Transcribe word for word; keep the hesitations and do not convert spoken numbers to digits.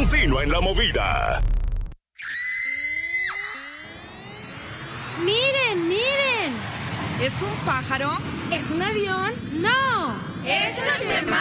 Continúa en la movida. ¡Miren, miren! ¿Es un pájaro? ¿Es un avión? ¡No! ¡Es un